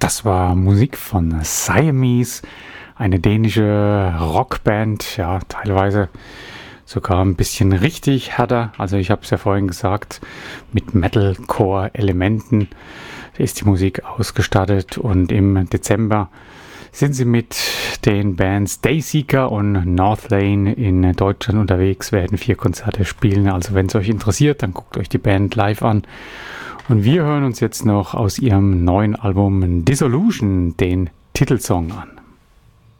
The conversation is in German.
Das war Musik von Siamese, eine dänische Rockband, ja, teilweise sogar ein bisschen richtig härter. Also ich habe es ja vorhin gesagt, mit Metalcore-Elementen ist die Musik ausgestattet und im Dezember sind sie mit den Bands Dayseeker und Northlane in Deutschland unterwegs, werden 4 Konzerte spielen. Also wenn es euch interessiert, dann guckt euch die Band live an. Und wir hören uns jetzt noch aus ihrem neuen Album Dissolution den Titelsong an.